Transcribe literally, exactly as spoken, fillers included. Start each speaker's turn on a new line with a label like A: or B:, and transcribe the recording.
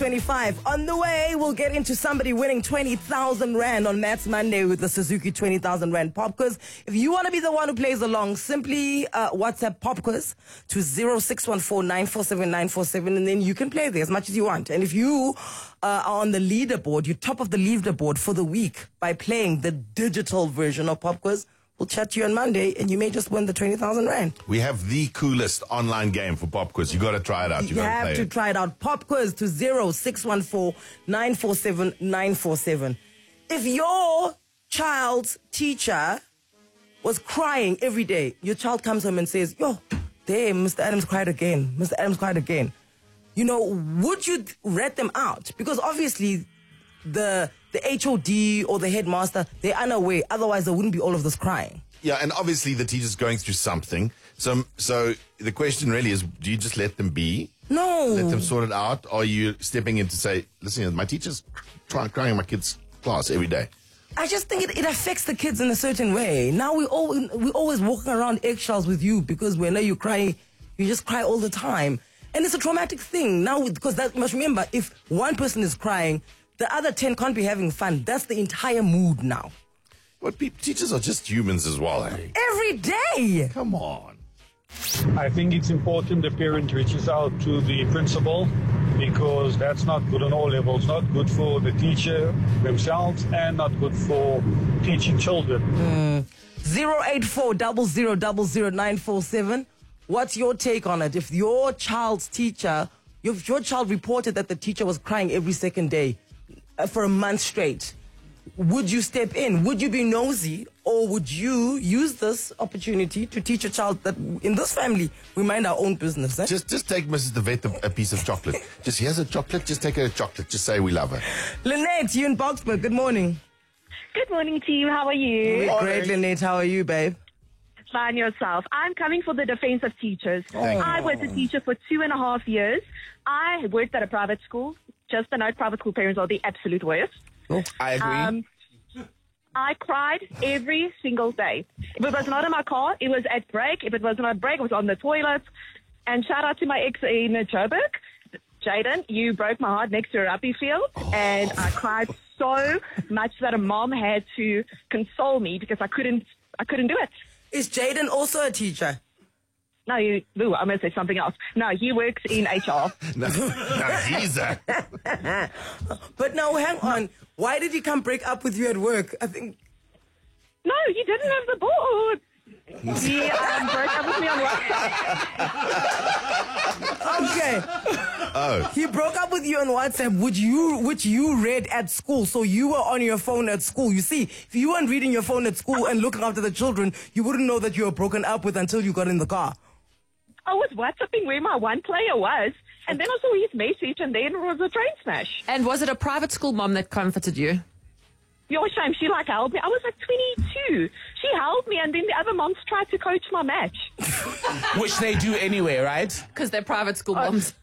A: twenty-five. On the way, we'll get into somebody winning twenty thousand rand on Matt's Monday with the Suzuki twenty thousand rand pop quiz. If you want to be the one who plays along, simply uh, WhatsApp pop quiz to zero six one four nine four seven nine four seven, and then you can play there as much as you want. And if you uh, are on the leaderboard, you're top of the leaderboard for the week by playing the digital version of pop quiz, we'll chat to you on Monday, and you may just win the twenty thousand rand.
B: We have the coolest online game for Pop Quiz. You got to try it out. You,
A: You
B: gotta
A: have
B: play
A: to
B: it.
A: try it out. Pop quiz to zero six one four nine four seven nine four seven. If your child's teacher was crying every day, your child comes home and says, yo, damn, Mister Adams cried again. Mister Adams cried again. You know, would you rat them out? Because obviously the the H O D or the headmaster, they're unaware. Otherwise, there wouldn't be all of this crying.
B: Yeah, and obviously the teacher's going through something. So, so the question really is, do you just let them be?
A: No.
B: Let them sort it out? Or are you stepping in to say, listen, my teacher's try, crying in my kid's class every day?
A: I just think it, it affects the kids in a certain way. Now we all we always walking around eggshells with you because we know you cry, you just cry all the time. And it's a traumatic thing. Now, because that, you must remember, if one person is crying, the other ten can't be having fun. That's the entire mood now.
B: But pe- teachers are just humans as well, eh?
A: Every day.
B: Come on.
C: I think it's important the parent reaches out to the principal because that's not good on all levels, not good for the teacher themselves and not good for teaching children.
A: Mm. zero eight four zero zero zero zero nine four seven. What's your take on it? If your child's teacher, if your child reported that the teacher was crying every second day uh, for a month straight, would you step in? Would you be nosy? Or would you use this opportunity to teach a child that in this family, we mind our own business? Eh?
B: Just just take Missus DeVet a, a piece of chocolate. Just, here's a chocolate, just take her a chocolate. Just say we love her.
A: Lynette, you in Boxburg. Good morning.
D: Good morning, team. How are you?
A: We're great, Lynette. How are you, babe?
D: Fine yourself. I'm coming for the defense of teachers.
B: Thank you.
D: I was a teacher for two and a half years. I worked at a private school. Just a note, private school parents are the absolute worst.
B: I agree.
D: Um, I cried every single day. If it was not in my car, it was at break. If it was not at break, it was on the toilet. And shout out to my ex in Joburg, Jaden. You broke my heart next to a rugby field. Oh. And I cried so much that a mom had to console me because I couldn't, I couldn't do it.
A: Is Jaden also a teacher?
D: No, you, ooh, I'm going to say something else. No, he works in H R.
B: no, no, he's a...
A: But now, hang on. Why did he come break up with you at work? I think...
D: No, he didn't have the board. He um, broke up with me on WhatsApp.
A: Okay.
B: Oh.
A: He broke up with you on WhatsApp, which you which you read at school. So you were on your phone at school. You see, if you weren't reading your phone at school and looking after the children, you wouldn't know that you were broken up with until you got in the car.
D: I was WhatsApping where my one player was, and then I saw his message, and then it was a train smash.
E: And was it a private school mom that comforted you?
D: Your shame, she like helped me. I was like twenty-two. She helped me, and then the other moms tried to coach my match.
F: Which they do anyway, right?
E: Because they're private school moms.